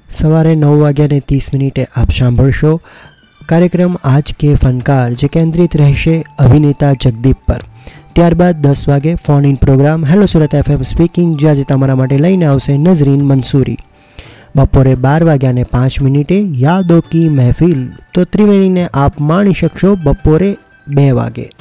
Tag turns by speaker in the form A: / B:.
A: સવારે 9:30 આપ સાંભળશો કાર્યક્રમ આજ કે ફનકાર, જે કેન્દ્રિત રહેશે અભિનેતા જગદીપ પર. ત્યારબાદ 10 વાગે phone in programme hello Surat FM speaking, જે આજે તમારા માટે લઈને આવશે નઝરીન મંસૂરી. બપોરે 12:05 યાદો કી મહેફિલ, તો ત્રિવેણીને આપ માણી શકશો બપોરે 2 વાગે.